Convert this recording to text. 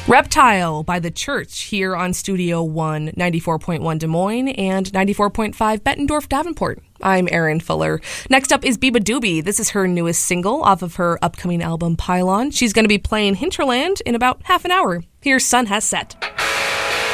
Reptile by The Church here on Studio One, 94.1 Des Moines and 94.5 Bettendorf Davenport. I'm Erin Fuller. Next up is Biba Doobie. This is her newest single off of her upcoming album Pylon. She's going to be playing Hinterland in about half an hour. Here's Sun Has Set.